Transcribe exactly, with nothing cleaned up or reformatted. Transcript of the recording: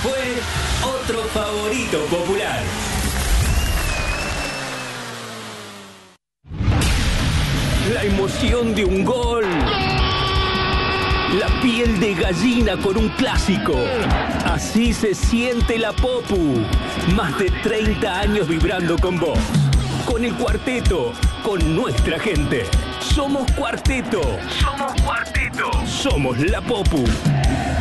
fue otro favorito popular. La emoción de un gol. La piel de gallina con un clásico. Así se siente la Popu. Más de treinta años vibrando con vos. Con el cuarteto, con nuestra gente. Somos Cuarteto. Somos Cuarteto. Somos la Popu.